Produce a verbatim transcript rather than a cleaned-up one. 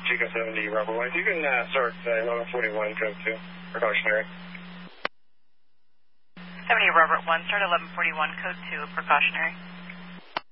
Chico seventy, Robert one. You can uh, start uh, eleven forty-one, code two, precautionary. seventy, Robert one, start eleven forty-one, code two, precautionary.